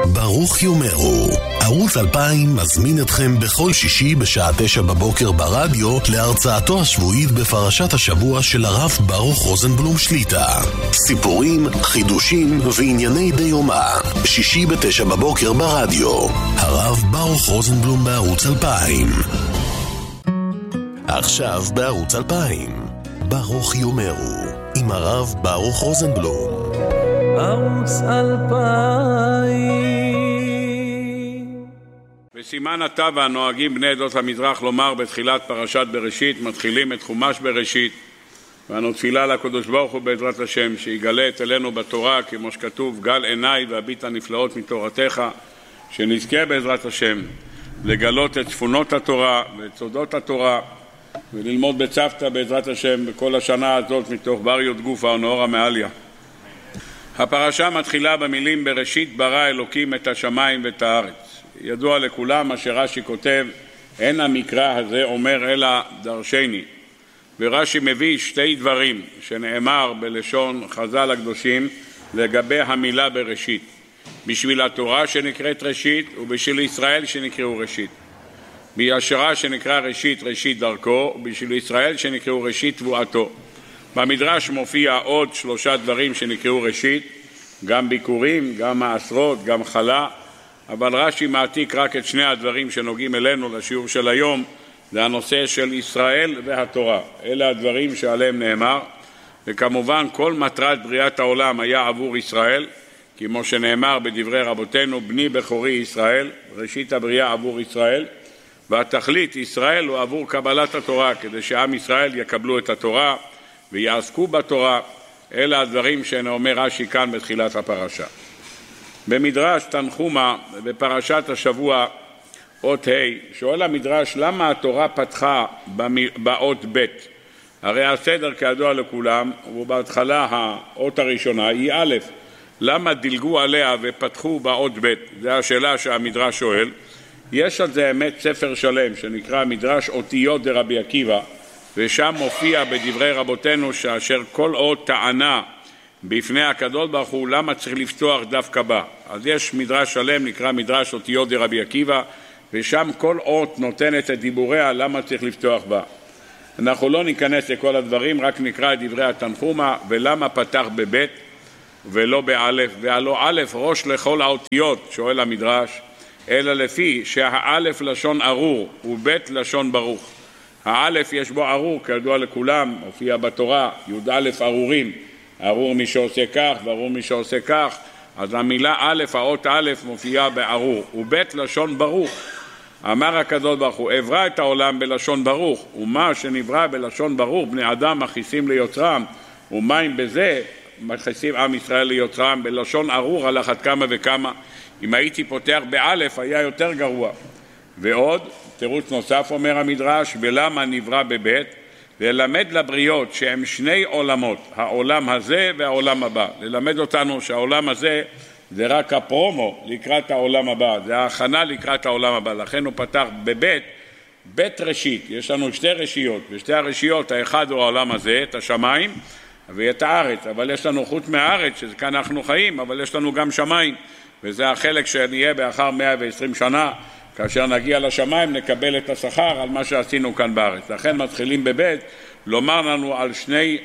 ברוך יאמרו. ערוץ 2000 מזמין אתכם בכל שישי בשעה 9 בבוקר ברדיו להרצאתו השבועית בפרשת השבוע של הרב ברוך רוזנבלום שליטה. סיפורים, חידושים וענייני דיומא. שישי ב9 בבוקר ברדיו. הרב ברוך רוזנבלום בערוץ 2000. עכשיו בערוץ 2000. ברוך יאמרו עם הרב ברוך רוזנבלום. ערוץ 2000. בסימן הטבע נוהגים בני עדות המזרח לומר בתחילת פרשת בראשית, מתחילים את חומש בראשית, ואנו תפילה לקדוש ברוך הוא בעזרת השם שיגלה את אלינו בתורה כמו שכתוב, גל עיניי והביט הנפלאות מתורתך, שנזכה בעזרת השם לגלות את צפונות התורה ואת סודות התורה וללמוד בצוותא בעזרת השם בכל השנה הזאת מתוך בר י' גופא ונאור המעליה. הפרשה מתחילה במילים בראשית ברא אלוקים את השמיים ואת הארץ. ידוע לכולם מה שרש"י כותב, אין המקרא הזה אומר אלא דרשני. ורש"י מביא שתי דברים שנאמר בלשון חז"ל הקדושים לגבי המילה בראשית. בשביל התורה שנקראת ראשית ובשביל ישראל שנקראו ראשית. בישרה שנקרא ראשית ראשית דרכו ובשביל ישראל שנקראו ראשית תבואתו. במדרש מופיע עוד 3 דברים שנקראו ראשית, גם ביקורים, גם מעשרות, גם חלה, אבל רש"י מעתיק רק את 2 הדברים שנוגעים אלינו לשיעור של היום, זה הנושא של ישראל והתורה. אלה הדברים שעליהם נאמר, וכמובן כל מטרת בריאת העולם היה עבור ישראל, כמו שנאמר בדברי רבותינו, בני בכורי ישראל, ראשית הבריאה עבור ישראל, והתכלית ישראל הוא עבור קבלת התורה, כדי שעם ישראל יקבלו את התורה ויעסקו בתורה. אלה הדברים שנאמר רש"י כאן בתחילת הפרשה. במדרש תנחומא בפרשת השבוע אות ה' שואל המדרש למה התורה פתחה באות ב', הרי הסדר כידוע לכולם ובהתחלה האות הראשונה היא א', למה דילגו עליה ופתחו באות ב'? זו השאלה שהמדרש שואל. יש על זה אמת ספר שלם שנקרא מדרש אותיות דרבי עקיבא, ושם מופיע בדברי רבותינו שאשר כל אות טענה בפני הקדוש ברוך הוא למה צריך לפתוח דווקא בה. אז יש מדרש שלם נקרא מדרש אותיות דרבי עקיבא, ושם כל אות נותנת את דיבוריה למה צריך לפתוח בה. אנחנו לא ניכנס לכל הדברים, רק נקרא את דברי התנחומא ולמה פתח בבית ולא באלף, והלא א' ראש לכל האותיות, שואל המדרש, אלא לפי שהאלף לשון ארור ובית לשון ברוך. האלף יש בו ארור, כידוע לכולם, מופיע בתורה, י"א ארורים, ארור מי שעושה כך וארור מי שעושה כך, אז המילה א', האות א' מופיעה בארור, ובית לשון ברוך. אמר הקדוש ברוך הוא, עברה את העולם בלשון ברוך, ומה שנברא בלשון ברוך, בני אדם מכניסים ליוצרם, ומים בזה מכניסים עם ישראל ליוצרם, בלשון ארור על אחת כמה וכמה. אם הייתי פותח באלף היה יותר גרוע. ועוד תירוץ נוסף אומר המדרש, ולמה נברא בבית? ללמד לבריות שהם 2 עולמות, העולם הזה והעולם הבא. ללמד אותנו שהעולם הזה זה רק הפרומו לקראת העולם הבא, זה ההכנה לקראת העולם הבא. לכן הוא פתח בבית, בית ראשית. יש לנו 2 רשיות, ושתי הרשיות, האחד הוא העולם הזה, את השמיים ואת הארץ, אבל יש לנו חוץ מהארץ, שזה כאן אנחנו חיים, אבל יש לנו גם שמיים, וזה החלק שנהיה באחר 120 שנה, כאשר נגיע לשמיים נקבל את השכר על מה שעשינו כאן בארץ. לכן מתחילים בבית לומר לנו על 2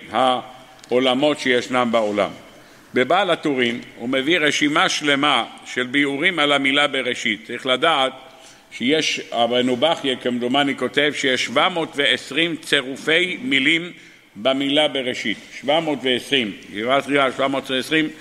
העולמות שישנם בעולם. בבעל הטורים הוא מביא רשימה שלמה של ביאורים על המילה בראשית. צריך לדעת שיש, רבנו בכייה כמדומני כותב שיש 720 צירופי מילים במילה בראשית. 720, גברת 720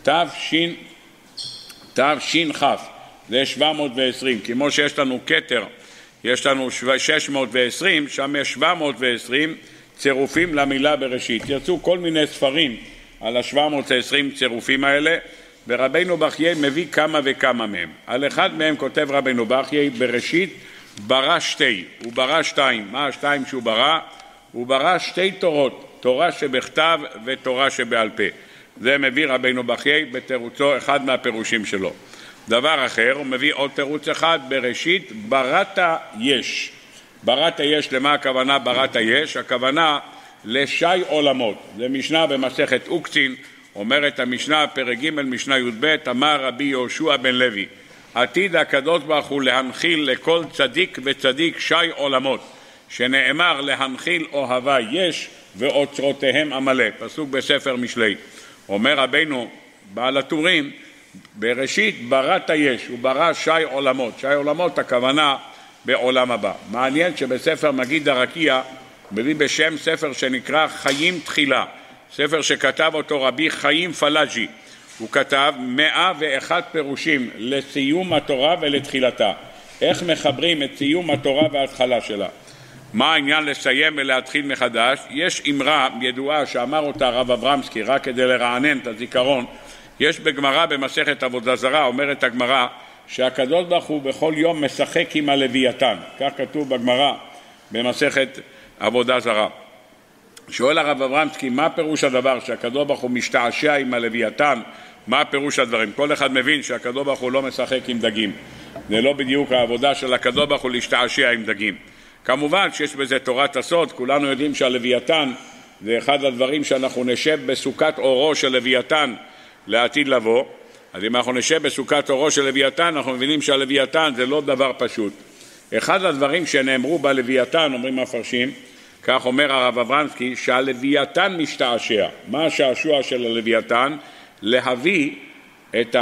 תש"כ. זה 720, כמו שיש לנו כתר, יש לנו 620, שם יש 720 צירופים למילה בראשית. יצאו כל מיני ספרים על ה-720 צירופים האלה, ורבנו בכייה מביא כמה וכמה מהם. על אחד מהם כותב רבנו בכייה, בראשית ברא 2, הוא ברא 2. מה ה-2 שהוא ברא? הוא ברא 2 תורות, תורה שבכתב ותורה שבעל פה. זה מביא רבנו בכייה בתירוצו, אחד מהפירושים שלו. דבר אחר, הוא מביא עוד תירוץ אחד, בראשית בראת יש. בראת יש, למה הכוונה בראת יש? הכוונה לשי עולמות. זה משנה במסכת אוקצין, אומרת המשנה, פרק ג' משנה י"ב, אמר רבי יהושע בן לוי, עתיד הקדוש ברוך הוא להנחיל לכל צדיק וצדיק שי עולמות, שנאמר להנחיל אוהבה יש ואוצרותיהם עמלה, פסוק בספר משלי. אומר רבינו בעל הטורים, בראשית בראת יש, הוא ברא שי עולמות. שי עולמות הכוונה בעולם הבא. מעניין שבספר מגיד הרקיע מביא בשם ספר שנקרא חיים תחילה, ספר שכתב אותו רבי חיים פלאג'י. הוא כתב 101 פירושים לסיום התורה ולתחילתה. איך מחברים את סיום התורה וההתחלה שלה? מה העניין לסיים ולהתחיל מחדש? יש אמרה ידועה שאמר אותה הרב אברמסקי רק כדי לרענן את הזיכרון. יש בגמרא במסכת עבודה זרה, אומרת הגמרא שהקדוש ברוך הוא בכל יום משחק עם הלוויתן. כך כתוב בגמרא במסכת עבודה זרה. שואל הרב אברמסקי, מה פירוש הדבר שהקדוש ברוך הוא משתעשע עם הלוויתן? מה פירוש הדברים? כל אחד מבין שהקדוש ברוך הוא לא משחק עם דגים. זה לא בדיוק העבודה של הקדוש ברוך הוא להשתעשע עם דגים. כמובן שיש בזה תורת הסוד, כולנו יודעים שהלוויתן זה אחד הדברים שאנחנו נשב בסוכת אורו של לוויתן לעתיד לבוא. אז אם אנחנו נשב בסוכת אורו של לוויתן, אנחנו מבינים שהלוויתן זה לא דבר פשוט. אחד הדברים שנאמרו בלוויתן, אומרים המפרשים, כך אומר הרב אברמסקי, שהלוויתן משתעשע. מה השעשוע של הלוויתן? להביא את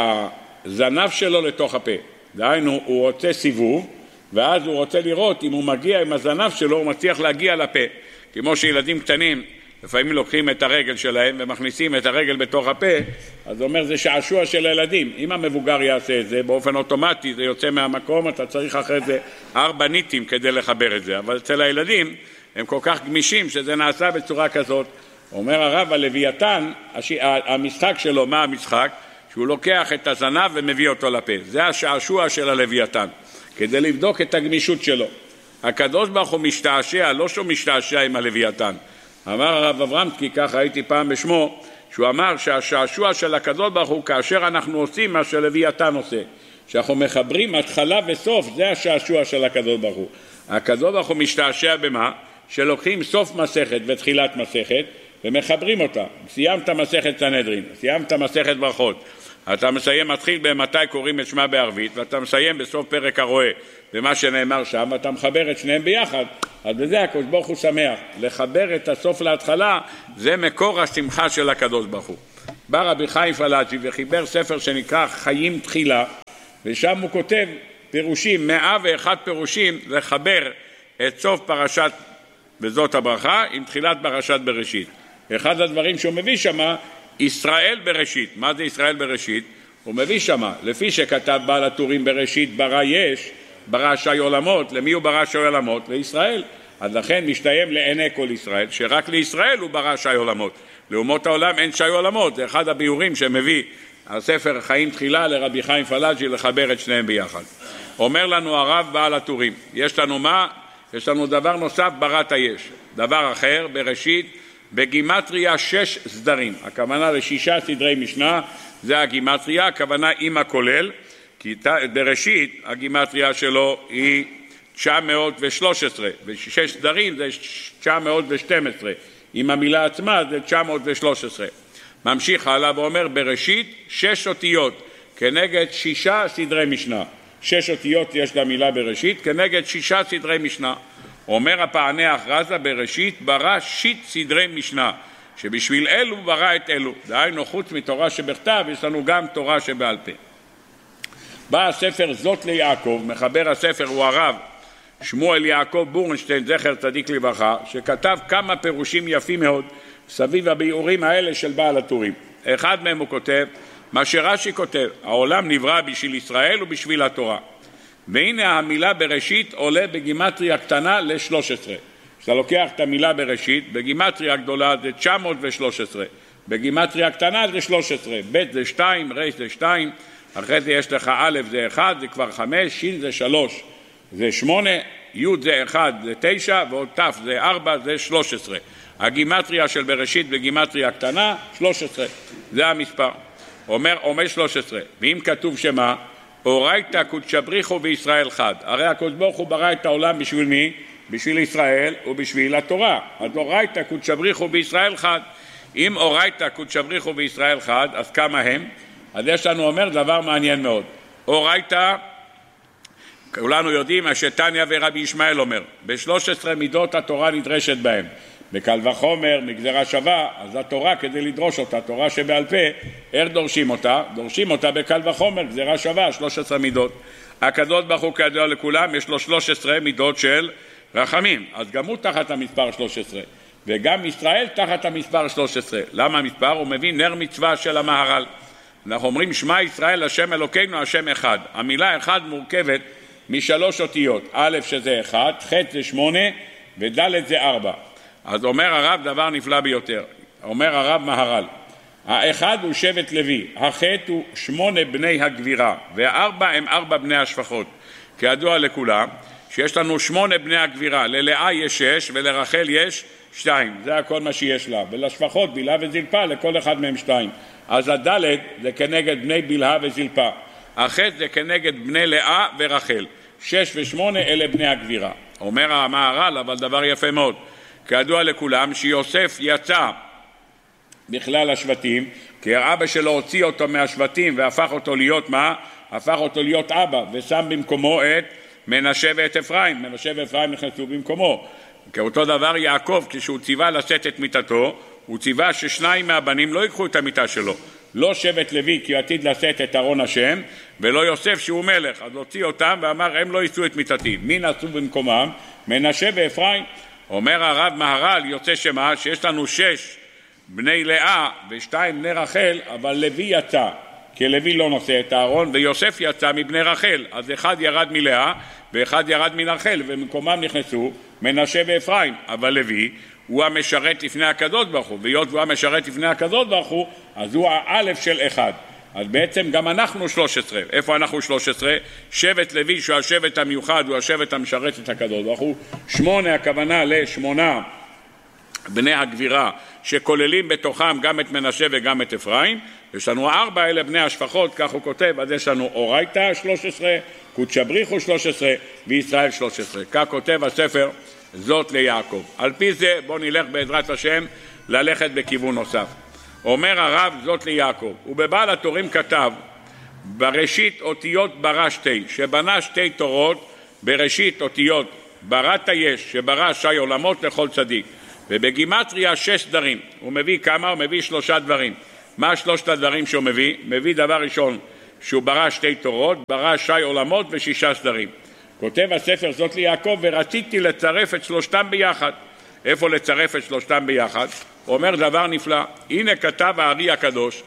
הזנב שלו לתוך הפה. דהיינו, הוא רוצה סיבוב, ואז הוא רוצה לראות אם הוא מגיע עם הזנב שלו, הוא מצליח להגיע לפה. כמו שילדים קטנים, לפעמים לוקחים את הרגל שלהם ומכניסים את הרגל בתוך הפה, אז זה אומר זה שעשוע של הילדים. אם המבוגר יעשה את זה, באופן אוטומטי זה יוצא מהמקום, אתה צריך אחרי זה 4 ניטים כדי לחבר את זה. אבל אצל הילדים הם כל כך גמישים שזה נעשה בצורה כזאת. אומר הרב הלוויתן, המשחק שלו, מה המשחק? שהוא לוקח את הזנב ומביא אותו לפה. זה השעשוע של הלוויתן, כדי לבדוק את הגמישות שלו. הקדוש ברוך הוא משתעשע, לא שהוא משתעשע עם הלוויתן. אמר הרב אברמסקי, כך ראיתי פעם בשמו, שהוא אמר שהשעשוע של הקדוש ברוך הוא כאשר אנחנו עושים מה שלוויתן עושה, שאנחנו מחברים התחלה וסוף, זה השעשוע של הקדוש ברוך הוא. הקדוש ברוך הוא משתעשע במה? שלוקחים סוף מסכת ותחילת מסכת ומחברים אותה. סיימת מסכת סנהדרין, סיימת מסכת ברכות, אתה מסיים, מתחיל במתי קוראים את שמה בערבית, ואתה מסיים בסוף פרק הרואה במה שנאמר שם, ואתה מחבר את שניהם ביחד. אז בזה הקדוש ברוך הוא שמח. לחבר את הסוף להתחלה זה מקור השמחה של הקדוש ברוך הוא. בא רבי חיים פלאג'י וחיבר ספר שנקרא חיים תחילה, ושם הוא כותב פירושים, 101 פירושים לחבר את סוף פרשת וזאת הברכה עם תחילת פרשת בראשית. אחד הדברים שהוא מביא שמה, ישראל בראשית. מה זה ישראל בראשית? הוא מביא שמה, לפי שכתב בעל הטורים בראשית ברא יש, ברא שי עולמות. למי הוא ברא שי עולמות? לישראל. אז לכן משתיים לעיני כל ישראל, שרק לישראל הוא ברא שי עולמות. לאומות העולם אין שי עולמות. זה אחד הביאורים שמביא הספר חיים תחילה לרבי חיים פלאג'י לחבר את שניהם ביחד. אומר לנו הרב בעל הטורים, יש לנו מה? יש לנו דבר נוסף, בראת יש. דבר אחר, בראשית, בגימטריה 6 סדרים. הכוונה ל6 סדרי משנה, זה הגימטריה, הכוונה עם הכולל, כי בראשית הגימטריה שלו היא 913, ו6 סדרים זה 912, עם המילה עצמה זה 913. ממשיך הלאה ואומר, בראשית 6 אותיות, כנגד 6 סדרי משנה. 6 אותיות יש למילה בראשית, כנגד 6 סדרי משנה. אומר הפענח רזה, בראשית ברא 6 סדרי משנה, שבשביל אלו ברא את אלו. דהיינו, חוץ מתורה שבכתב, יש לנו גם תורה שבעל פה. בא הספר זאת ליעקב, מחבר הספר הוא הרב שמואל יעקב בורנשטיין, זכר צדיק לברכה, שכתב כמה פירושים יפים מאוד סביב הביאורים האלה של בעל הטורים. אחד מהם הוא כותב, מה שרש"י כותב, העולם נברא בשביל ישראל ובשביל התורה. והנה המילה בראשית עולה בגימטריה קטנה ל-13. כשאתה לוקח את המילה בראשית, בגימטריה גדולה זה 913, בגימטריה קטנה זה 13, ב' זה 2, ר' זה 2, אחרי זה יש לך א' זה 1, זה כבר 5, ש' זה 3, זה 8, י' זה 1, זה 9, ועוד ת' זה 4, זה 13. הגימטריה של בראשית בגימטריה קטנה, 13, זה המספר. אומר 13, ואם כתוב שמה? אורייתא קודשא בריחו וישראל חד. הרי הקדוש ברוך הוא ברא את העולם בשביל מי? בשביל ישראל ובשביל התורה. אז אורייתא קודשא בריחו וישראל חד. אם אורייתא קודש בריחו וישראל חד, אז כמה הם? אז יש לנו אומר דבר מעניין מאוד. אורייתא, כולנו יודעים, השתניא ורבי ישמעאל אומר, ב13 מידות התורה נדרשת בהם. בקל וחומר, מגזרה שווה, אז התורה כדי לדרוש אותה, תורה שבעל פה, איך דורשים אותה? דורשים אותה בקל וחומר, גזרה שווה, 13 מידות. הקדוש ברוך הוא כידוע לכולם, יש לו 13 מידות של רחמים, אז גם הוא תחת המספר 13, וגם ישראל תחת המספר 13. למה המספר? הוא מביא נר מצווה של המהר"ל. אנחנו אומרים שמע ישראל השם אלוקינו השם אחד. המילה אחד מורכבת משלוש אותיות, א' שזה 1, ח' זה 8 וד' זה 4. אז אומר הרב דבר נפלא ביותר, אומר הרב מהר"ל, האחד הוא שבט לוי, החטא הוא 8 בני הגבירה, והארבע הם 4 בני השפחות. כידוע לכולם שיש לנו 8 בני הגבירה, ללאה יש 6 ולרחל יש 2, זה הכל מה שיש לה, ולשפחות בלהה וזלפה לכל אחד מהם 2. אז הדלת זה כנגד בני בלהה וזלפה, החטא זה כנגד בני לאה ורחל, 6 ו8 אלה בני הגבירה. אומר המהר"ל אבל דבר יפה מאוד, כידוע לכולם שיוסף יצא בכלל השבטים, כי האבא שלו הוציא אותו מהשבטים והפך אותו להיות מה? הפך אותו להיות אבא, ושם במקומו את מנשה ואת אפרים. מנשה ואפרים נכנסו במקומו. כאותו דבר יעקב, כשהוא ציווה לשאת את מיטתו, הוא ציווה ששניים מהבנים לא ייקחו את המיטה שלו. לא שבט לוי כי הוא עתיד לשאת את ארון השם, ולא יוסף שהוא מלך. אז הוציא אותם ואמר הם לא יישאו את מיטתי. מי נעשו במקומם? מנשה ואפרים. אומר הרב מהר"ל יוצא שמה? שיש לנו 6 בני לאה ו2 בני רחל, אבל לוי יצא, כי לוי לא נושא את הארון, ויוסף יצא מבני רחל, אז אחד ירד מלאה ואחד ירד מרחל, ומקומם נכנסו מנשה ואפרים. אבל לוי הוא המשרת לפני הקדוש ברוך הוא, והיות הוא המשרת לפני הקדוש ברוך הוא, אז הוא האלף של אחד. אז בעצם גם אנחנו 13. איפה אנחנו 13? שבט לוי שהוא השבט המיוחד, הוא השבט המשרת את הקדוש ברוך הוא. 8 הכוונה ל8 בני הגבירה שכוללים בתוכם גם את מנשה וגם את אפרים. יש לנו 4 אלה בני השפחות, כך הוא כותב. אז יש לנו אורייתא 13, קודש בריחו 13 וישראל 13. כך כותב הספר זאת ליעקב. על פי זה בוא נלך בעזרת השם ללכת בכיוון נוסף. אומר הרב זאת ליעקב, ובבעל התורים כתב בראשית אותיות ברא 2, שבנה 2 תורות בראשית אותיות בראת יש, שברא 6 עולמות לכל צדיק, ובגימטריה 6 סדרים. הוא מביא כמה? הוא מביא 3 דברים. מה 3 הדברים שהוא מביא? מביא דבר ראשון שהוא ברא 2 תורות, ברא 6 עולמות ו6 סדרים. כותב הספר זאת ליעקב, ורציתי לצרף את 3 ביחד. איפה לצרף את 3 ביחד? הוא אומר דבר נפלא, הנה כתב הארי הקדוש,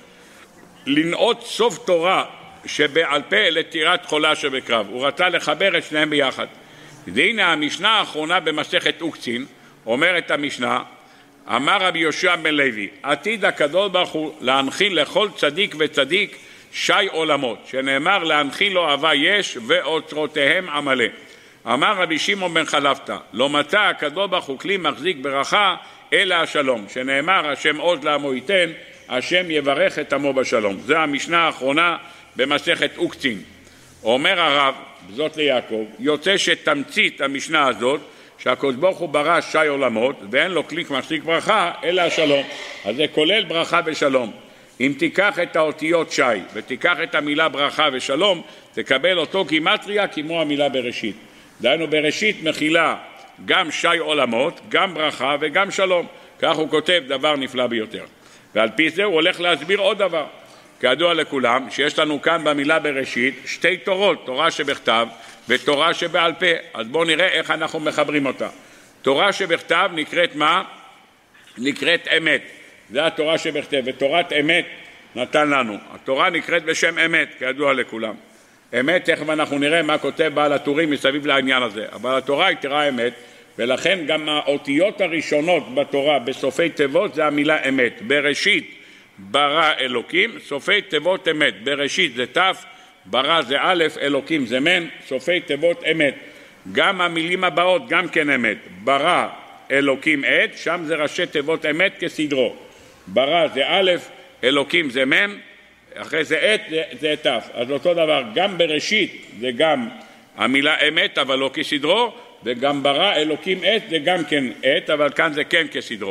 לנאות סוף תורה שבעל פה לתירת חולה שבקרב. הוא רצה לחבר את שניהם ביחד. והנה המשנה האחרונה במסכת אוקצין, אומרת המשנה, אמר רבי יהושע בן לוי, עתיד הקדוש ברוך הוא להנחיל לכל צדיק וצדיק 6 עולמות, שנאמר להנחיל לו אהבה יש ואוצרותיהם עמלה. אמר רבי שמעון בן חלפתא, לא מצא הקדוש ברוך הוא כלי מחזיק ברכה אלא השלום, שנאמר השם עוז לעמו ייתן, השם יברך את עמו בשלום. זה המשנה האחרונה במסכת אוקצין. אומר הרב זאת ליעקב, יוצא שתמצית המשנה הזאת שהקדוש ברוך הוא ברא 6 עולמות ואין לו כלי מחזיק ברכה אלא השלום. אז זה כולל ברכה ושלום. אם תיקח את האותיות 6 ותיקח את המילה ברכה ושלום, תקבל אותו גימטריה כמו המילה בראשית. דהיינו בראשית מכילה גם 6 עולמות, גם ברכה וגם שלום. כך הוא כותב דבר נפלא ביותר. ועל פי זה הוא הולך להסביר עוד דבר. כידוע לכולם שיש לנו כאן במילה בראשית 2 תורות, תורה שבכתב ותורה שבעל פה. אז בואו נראה איך אנחנו מחברים אותה. תורה שבכתב נקראת מה? נקראת אמת. זה התורה שבכתב, ותורת אמת נתן לנו. התורה נקראת בשם אמת, כידוע לכולם. אמת, תכף אנחנו נראה מה כותב בעל הטורים מסביב לעניין הזה. אבל התורה היא תורה אמת, ולכן גם האותיות הראשונות בתורה בסופי תיבות זה המילה אמת. בראשית ברא אלוקים, סופי תיבות אמת. בראשית זה תף, ברא זה א', אלוקים זה מן, סופי תיבות אמת. גם המילים הבאות גם כן אמת. ברא אלוקים עת, שם זה ראשי תיבות אמת כסדרו. ברא זה א', אלוקים זה מן, אחרי זה עת זה תף. אז אותו דבר, גם בראשית זה גם המילה אמת אבל לא כסדרו, וגם ברא אלוקים עת זה גם כן עת אבל כאן זה כן כסדרו.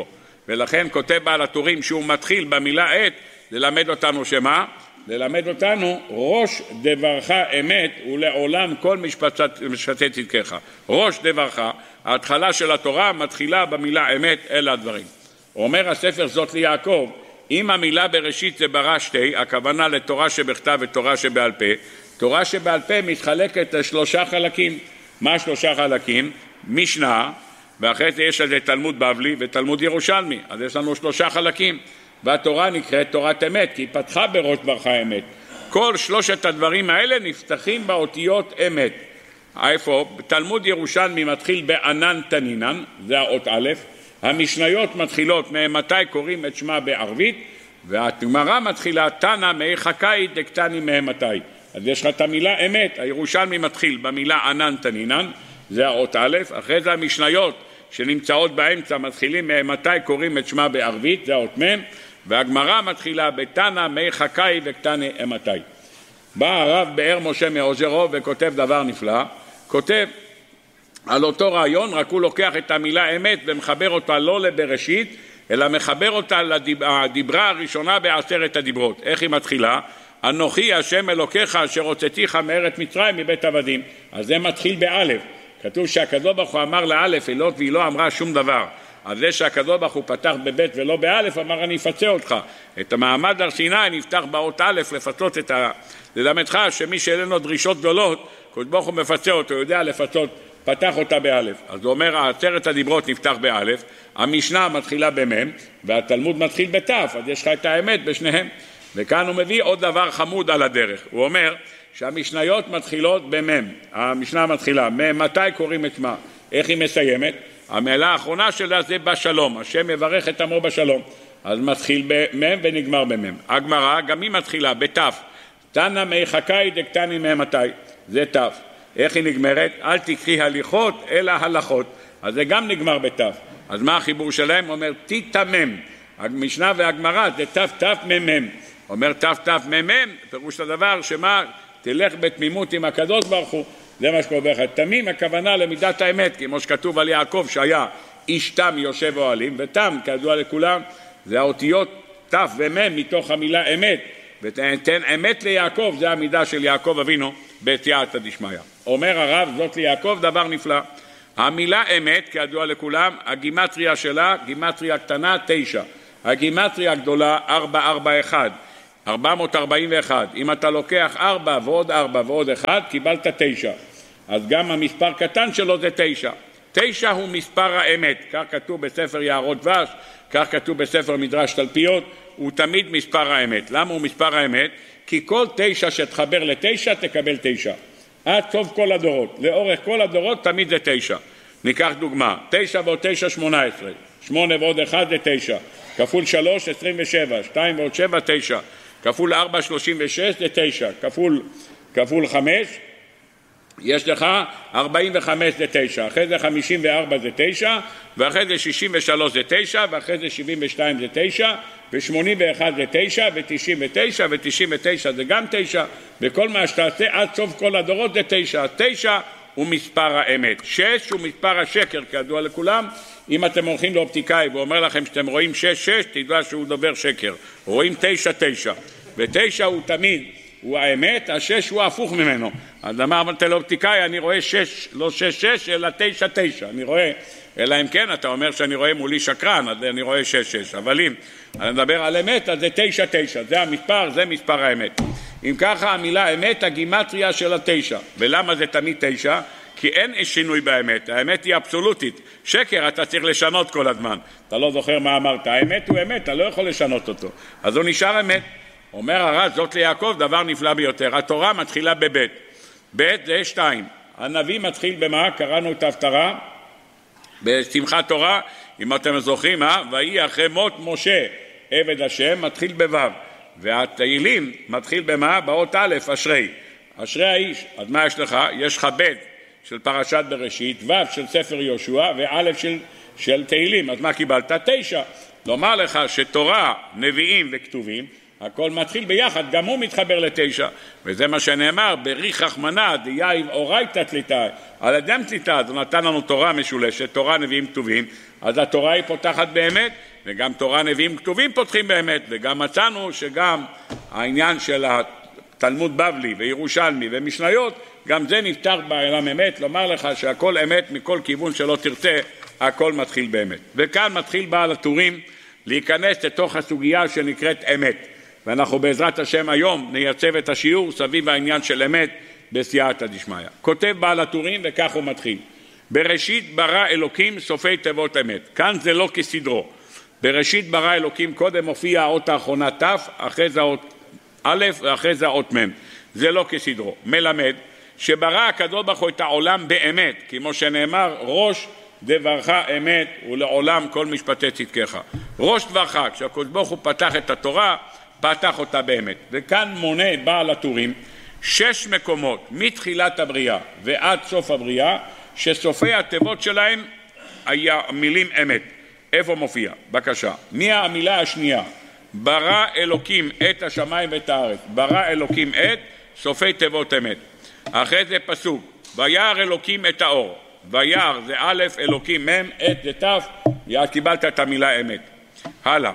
ולכן כותב בעל הטורים שהוא מתחיל במילה עת ללמד אותנו שמה? ללמד אותנו ראש דברך אמת ולעולם כל משפטי צדקך. ראש דברך, ההתחלה של התורה מתחילה במילה אמת, אלה הדברים. אומר הספר זאת ליעקב, אם המילה בראשית זה ברא שתי, הכוונה לתורה שבכתב ותורה שבעל פה, תורה שבעל פה מתחלקת לשלושה חלקים. מה שלושה חלקים? משנה, ואחרי זה יש על זה תלמוד בבלי ותלמוד ירושלמי, אז יש לנו שלושה חלקים, והתורה נקראת תורת אמת, כי היא פתחה בראש דברך אמת. כל שלושת הדברים האלה נפתחים באותיות אמת. איפה? תלמוד ירושלמי מתחיל בענן תנינן, זה האות א', המשניות מתחילות מתי קוראים את שמה בערבית, והגמרא מתחילה תנא מי חכאי דקטני מתי. אז יש לך את המילה אמת, הירושלמי מתחיל במילה ענן תנינן, זה האות א', אחרי זה המשניות שנמצאות באמצע מתחילים מתי קוראים את שמה בערבית, זה האות מ', והגמרא מתחילה בתנא מי חכאי וקטני מתי. בא הרב באר משה מאוז'רו וכותב דבר נפלא, כותב על אותו רעיון, רק הוא לוקח את המילה אמת ומחבר אותה לא לבראשית, אלא מחבר אותה לדיברה הראשונה בעשרת הדיברות. איך היא מתחילה? אנוכי השם אלוקיך אשר הוצאתיך מארץ מצרים מבית עבדים. אז זה מתחיל באלף. כתוב שהקדוש ברוך הוא אמר לאלף היות והיא לא אמרה שום דבר. אז זה שהקדוש ברוך הוא פתח בבית ולא באלף, אמר אני אפצה אותך. את המעמד הר סיני נפתח באות אלף לפצות ללמדך שמי שאין לו דרישות גדולות, הקדוש ברוך הוא מפצה אותו, יודע לפצות, פתח אותה באלף. אז הוא אומר, עשרת הדיברות נפתח באלף, המשנה מתחילה במם, והתלמוד מתחיל בתף, אז יש לך את האמת בשניהם. וכאן הוא מביא עוד דבר חמוד על הדרך. הוא אומר שהמשניות מתחילות במם, המשנה מתחילה, מתי קוראים את שמה, איך היא מסיימת? המילה האחרונה שלה זה בשלום, השם יברך את עמו בשלום. אז מתחיל במם ונגמר במם. הגמרא גם היא מתחילה בתף, תנא מי חכאי דקטני ממתי, זה תף. איך היא נגמרת? אל תקחי הליכות אלא הלכות, אז זה גם נגמר בתף. אז מה החיבור שלהם? הוא אומר תתמם, המשנה והגמרא זה תף תף ממם. אומר תף תף ממם, פירוש הדבר שמה? תלך בתמימות עם הקדוש ברוך הוא, זה מה שקורה בך. תמים הכוונה למידת האמת, כמו שכתוב על יעקב שהיה איש תם יושב אוהלים, ותם כידוע לכולם זה האותיות תף ומם מתוך המילה אמת, ותן אמת ליעקב, זה המידה של יעקב אבינו בסייעתא דשמיא. אומר הרב זאת ליעקב דבר נפלא, המילה אמת כידוע לכולם, הגימטריה שלה גימטריה קטנה 9, הגימטריה הגדולה 441, 441. אם אתה לוקח 4 ועוד 4 ועוד 1 קיבלת 9, אז גם המספר קטן שלו זה 9. 9 הוא מספר האמת, כך כתוב בספר יערות דבש, כך כתוב בספר מדרש תלפיות, הוא תמיד מספר האמת. למה הוא מספר האמת? כי כל 9 שתחבר ל9 תקבל 9 עד סוף כל הדורות, לאורך כל הדורות תמיד זה 9. ניקח דוגמה, 9 ועוד 9 18, 8 ועוד 1 זה 9, כפול 3 27, 2 ועוד 7 9, כפול 4 36 זה 9, כפול 5 יש לך 45 זה 9, אחרי זה 54 זה 9, ואחרי זה 63 זה 9, ואחרי זה 72 זה 9, ו81 זה 9, ו99 ו99 זה גם 9, וכל מה שתעשה עד סוף כל הדורות זה 9. 9 הוא מספר האמת. 6 הוא מספר השקר, כידוע לכולם. אם אתם הולכים לאופטיקאי ואומר לכם שאתם רואים 6 תדעו שהוא דובר שקר. רואים 9 ו9 הוא תמיד הוא האמת, 6 הוא הפוך ממנו. אז אמרתי לאופטיקאי, אני רואה 6, לא 6 אלא 9 אני רואה, אלא אם כן אתה אומר שאני רואה מולי שקרן, אז אני רואה 6 אבל אם אני מדבר על אמת, אז זה 9 זה המספר, זה מספר האמת. אם ככה המילה אמת, הגימטריה של 9. ולמה זה תמיד 9? כי אין שינוי באמת, האמת היא אבסולוטית. שקר אתה צריך לשנות כל הזמן, אתה לא זוכר מה אמרת, האמת הוא אמת, אתה לא יכול לשנות אותו, אז הוא נשאר אמת. אומר הרב זאת ליעקב דבר נפלא ביותר, התורה מתחילה בבית, בית זה 2, הנביא מתחיל במה? קראנו את ההפטרה בשמחת תורה, אם אתם זוכרים, ויהי אחרי מות משה עבד השם, מתחיל בו', והתהילים מתחיל במה? באות א', אשרי האיש. אז מה יש לך? יש לך ב' של פרשת בראשית, ו' של ספר יהושע, וא' של תהילים. אז מה קיבלת? 9. לומר לך שתורה, נביאים וכתובים, הכל מתחיל ביחד, גם הוא מתחבר ל9, וזה מה שנאמר, בריך רחמנא דייב אורייתא תליתא, על אדם תליתא, זה נתן לנו תורה משולשת, תורה נביאים כתובים, אז התורה היא פותחת באמת, וגם תורה נביאים כתובים פותחים באמת, וגם מצאנו שגם העניין של התלמוד בבלי וירושלמי ומשניות, גם זה נפתח בעולם אמת, לומר לך שהכל אמת מכל כיוון שלא תרצה, הכל מתחיל באמת. וכאן מתחיל בעל הטורים להיכנס לתוך הסוגיה שנקראת אמת, ואנחנו בעזרת השם היום נייצב את השיעור סביב העניין של אמת בסייעתא דשמיא. כותב בעל הטורים וכך הוא מתחיל: בראשית ברא אלוקים סופי תיבות אמת. כאן זה לא כסדרו. בראשית ברא אלוקים, קודם מופיע האות האחרונה ת', אחרי זה האות א' ואחרי זה האות מ'. זה לא כסדרו. מלמד שברא הקדוש ברוך הוא את העולם באמת, כמו שנאמר ראש דברך אמת ולעולם כל משפטי צדקך. ראש דברך, כשהקדוש ברוך הוא פתח את התורה, פתח אותה באמת. וכאן מונה בעל הטורים 6 מקומות מתחילת הבריאה ועד סוף הבריאה, שסופי התיבות שלהם היה מילים אמת. איפה מופיע? בבקשה. מי המילה השנייה? ברא אלוקים את השמיים ואת הארץ. ברא אלוקים את סופי תיבות אמת. אחרי זה פסוק, וירא אלוקים את האור. וירא זה א', אלוקים מ', את זה ת', קיבלת את המילה אמת. הלאה.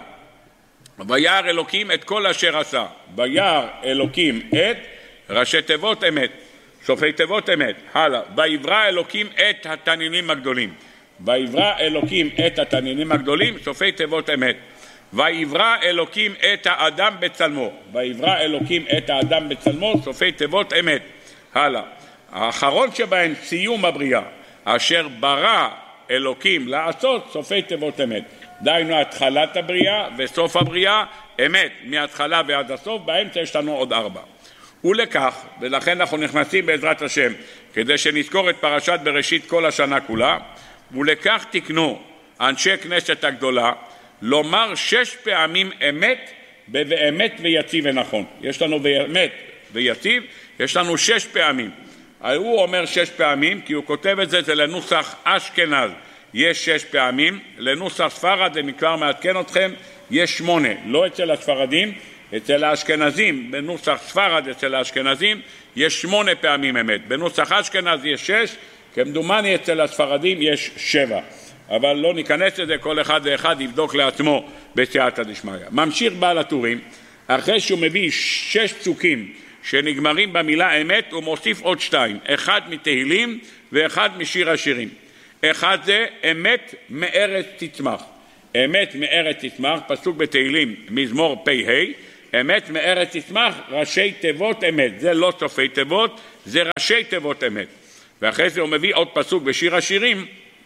וירא אלוקים את כל אשר עשה. וירא אלוקים את ראשי תיבות אמת, סופי תיבות אמת. הלאה. ויברא אלוקים את התנינים הגדולים. ויברא אלוקים את התנינים הגדולים, סופי תיבות אמת. ויברא אלוקים את האדם בצלמו. ויברא אלוקים את האדם בצלמו, סופי תיבות אמת. הלאה. האחרון שבהם סיום הבריאה, אשר ברא אלוקים לעשות, סופי תיבות אמת. דהיינו התחלת הבריאה וסוף הבריאה אמת, מההתחלה ועד הסוף. באמצע יש לנו עוד 4. ולכך, ולכן אנחנו נכנסים בעזרת השם כדי שנזכור את פרשת בראשית כל השנה כולה, ולכך תקנו אנשי כנסת הגדולה לומר 6 פעמים אמת באמת ויציב ונכון. יש לנו באמת ויציב, יש לנו 6 פעמים. הוא אומר 6 פעמים כי הוא כותב את זה, זה לנוסח אשכנז יש 6 פעמים, לנוסח ספרד, אני כבר מעדכן אתכם, יש 8, לא אצל הספרדים, אצל האשכנזים, בנוסח ספרד אצל האשכנזים יש 8 פעמים אמת, בנוסח אשכנז יש 6, כמדומני אצל הספרדים יש 7, אבל לא ניכנס לזה, כל אחד ואחד יבדוק לעצמו בסייעתא דשמיא. ממשיך בעל הטורים, אחרי שהוא מביא 6 פסוקים שנגמרים במילה אמת, הוא מוסיף עוד 2, אחד מתהילים ואחד משיר השירים. אחד זה אמת מארץ תצמח. אמת מארץ תצמח, פסוק בתהילים מזמור פ"ה, אמת מארץ תצמח, ראשי תיבות אמת. זה לא סופי תיבות, זה ראשי תיבות אמת. ואחרי זה הוא מביא עוד פסוק בשיר השירים,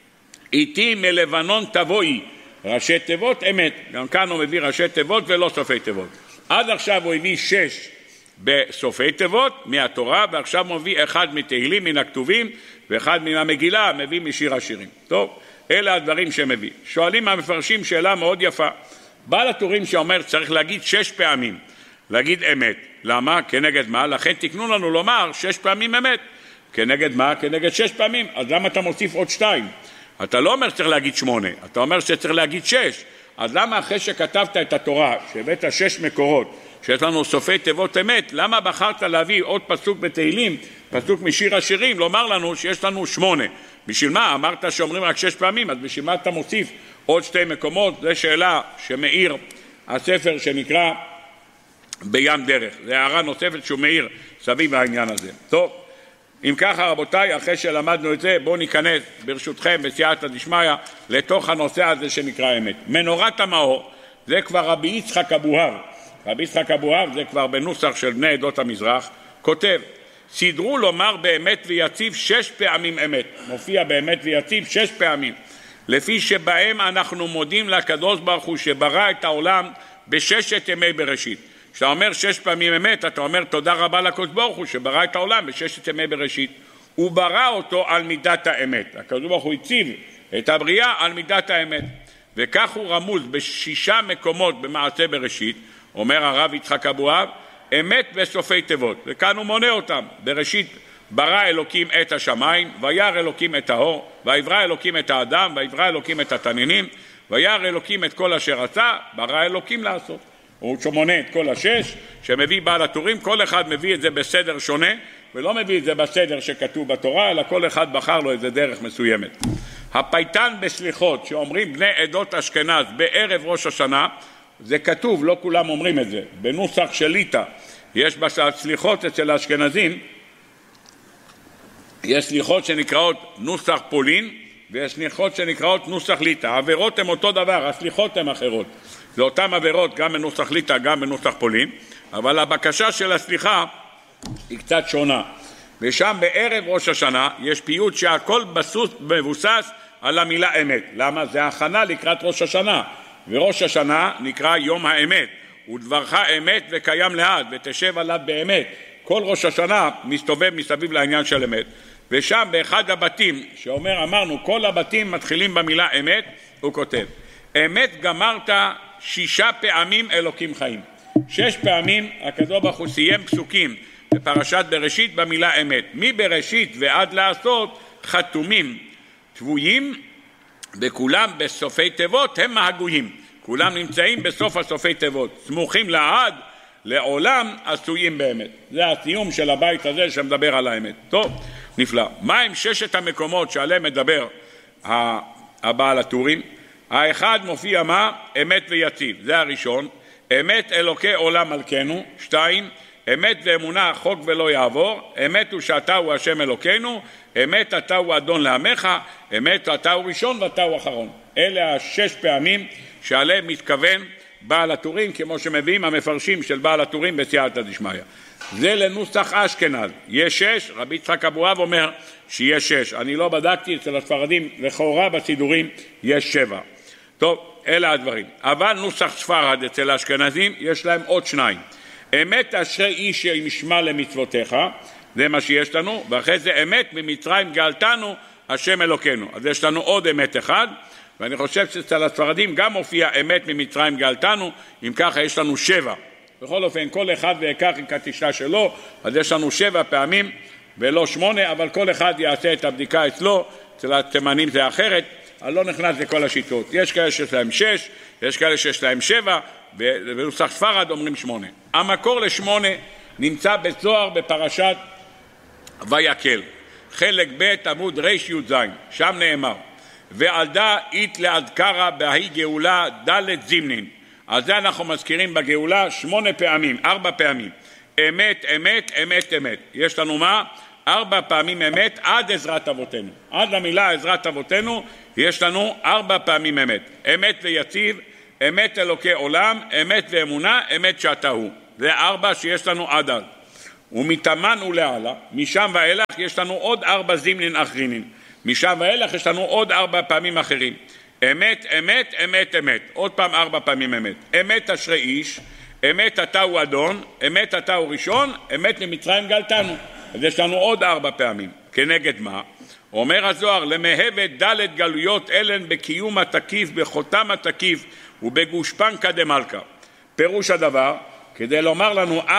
איתי מלבנון תבואי, ראשי תיבות אמת. גם כאן הוא מביא ראשי תיבות ולא סופי תיבות. עד עכשיו הוא הביא 6 בסופי תיבות מהתורה, ועכשיו הוא מביא 1 מתהילים מן הכתובים ואחד מן המגילה מביא משיר השירים. טוב, אלה הדברים שמביא. שואלים המפרשים שאלה מאוד יפה. בעל הטורים שאומר צריך להגיד 6 פעמים, להגיד אמת. למה? כנגד מה? לכן תקנו לנו לומר 6 פעמים אמת. כנגד מה? כנגד 6 פעמים. אז למה אתה מוסיף עוד 2? אתה לא אומר שצריך להגיד 8, אתה אומר שצריך להגיד 6. אז למה אחרי שכתבת את התורה, שהבאת 6 מקורות, שיש לנו סופי תיבות אמת, למה בחרת להביא עוד פסוק בתהילים, פסוק משיר השירים, לומר לנו שיש לנו 8? בשביל מה? אמרת שאומרים רק 6 פעמים, אז בשביל מה אתה מוסיף עוד 2 מקומות? זו שאלה שמאיר הספר שנקרא בים דרך. זו הערה נוספת שהוא מאיר סביב העניין הזה. טוב, אם ככה רבותיי, אחרי שלמדנו את זה, בואו ניכנס ברשותכם בסייעתא דשמיא לתוך הנושא הזה שנקרא אמת. מנורת המאור, זה כבר רבי יצחק אבוהב. רבי יצחק אבוהב זה כבר בנוסח של בני עדות המזרח, כותב, סדרו לומר באמת ויציב 6 פעמים אמת. מופיע באמת ויציב 6 פעמים. לפי שבהם אנחנו מודים לקדוש ברוך הוא שברא את העולם ב6 ימי בראשית. כשאתה אומר 6 פעמים אמת, אתה אומר תודה רבה לקדוש ברוך הוא שברא את העולם ב6 ימי בראשית. הוא ברא אותו על מידת האמת. הקדוש ברוך הוא הציב את הבריאה על מידת האמת. וכך הוא רמוז ב6 מקומות במעשה בראשית, אומר הרב יצחק אבוהב, אמת בסופי תיבות. וכאן הוא מונה אותם. בראשית ברא אלוקים את השמיים, וירא אלוקים את האור, ויברא אלוקים את האדם, ויברא אלוקים את התנינים, וירא אלוקים את כל אשר עשה, ברא אלוקים לעשות. הוא מונה את כל 6 שמביא בעל הטורים, כל אחד מביא את זה בסדר שונה, ולא מביא את זה בסדר שכתוב בתורה, אלא כל אחד בחר לו איזה דרך מסוימת. הפייטן בסליחות שאומרים בני עדות אשכנז בערב ראש השנה, זה כתוב, לא כולם אומרים את זה, בנוסח של ליטא. יש בסליחות אצל האשכנזים, יש סליחות שנקראות נוסח פולין, ויש סליחות שנקראות נוסח ליטא. העבירות הן אותו דבר, הסליחות הן אחרות. זה אותן עבירות גם בנוסח ליטא, גם בנוסח פולין, אבל הבקשה של הסליחה היא קצת שונה. ושם בערב ראש השנה יש פיוט שהכל מבוסס על המילה אמת. למה? זה הכנה לקראת ראש השנה. וראש השנה נקרא יום האמת. ודברך אמת וקיים לעד, ותשב עליו באמת. כל ראש השנה מסתובב מסביב לעניין של אמת. ושם באחד הבתים, אמרנו, כל הבתים מתחילים במילה אמת, הוא כותב, אמת גמרת 6 פעמים אלוקים חיים. 6 פעמים הקדוש ברוך הוא סיים פסוקים בפרשת בראשית במילה אמת. מבראשית ועד לעשות חתומים, תבויים, וכולם בסופי תיבות הם מהגויים. כולם נמצאים בסוף הסופי תיבות, סמוכים לעד, לעולם עשויים באמת. זה הסיום של הבית הזה שמדבר על האמת. טוב, נפלא. מה הם 6 המקומות שעליהם מדבר הבעל הטורים? האחד מופיע מה? אמת ויציב. זה הראשון. אמת אלוקי עולם מלכנו. 2. אמת ואמונה חוק ולא יעבור. אמת הוא שאתה הוא השם אלוקינו. אמת אתה הוא אדון לעמך. אמת אתה הוא ראשון ואתה הוא אחרון. אלה 6 פעמים שעליהם מתכוון בעל הטורים, כמו שמביאים המפרשים של בעל הטורים בסייעתא דשמיא. זה לנוסח אשכנז. יש 6, רבי יצחק אבוהב אומר שיש 6. אני לא בדקתי, אצל הספרדים לכאורה בסידורים יש 7. טוב, אלה הדברים. אבל נוסח ספרד אצל האשכנזים יש להם עוד 2. אמת אשרי איש ישמע למצוותיך, זה מה שיש לנו, ואחרי זה אמת ממצרים גאלתנו השם אלוקינו. אז יש לנו עוד אמת אחד, ואני חושב שאצל הספרדים גם מופיע אמת ממצרים גאלתנו, אם ככה יש לנו 7. בכל אופן, כל אחד ויקח עם כתישה שלו, אז יש לנו 7 פעמים ולא 8, אבל כל אחד יעשה את הבדיקה אצלו, אצל התימנים זה אחרת, אני לא נכנס לכל השיטות. יש כאלה שיש להם 6, יש כאלה שיש להם 7, ובנוסח ספרד אומרים 8. המקור ל8 נמצא בזוהר בפרשת ויקל, חלק ב' עמוד רי"ז, שם נאמר, ועלדה אית לעדכרה בהי גאולה ד' זימנין. אז זה אנחנו מזכירים בגאולה 8 פעמים, 4 פעמים. אמת, אמת, אמת, אמת. יש לנו מה? 4 פעמים אמת עד עזרת אבותינו. עד למילה עזרת אבותינו יש לנו 4 פעמים אמת. אמת ויציב, אמת אלוקי עולם, אמת ואמונה, אמת שאתה הוא. זה 4 שיש לנו עד אז. ומתאמן ולעלה, משם ואילך יש לנו עוד 4 זימנין אחרינין. משם ואילך יש לנו עוד 4 פעמים אחרים. אמת, אמת, אמת, אמת. עוד פעם 4 פעמים אמת. אמת אשרי איש, אמת אתה הוא אדון, אמת אתה הוא ראשון, אמת ממצרים גאלתנו. אז יש לנו עוד 4 פעמים. כנגד מה? אומר הזוהר, למהבת ד' גלויות אלן בקיום התקיף, בחותם התקיף ובגושפנקא דמלכא. פירוש הדבר, כדי לומר לנו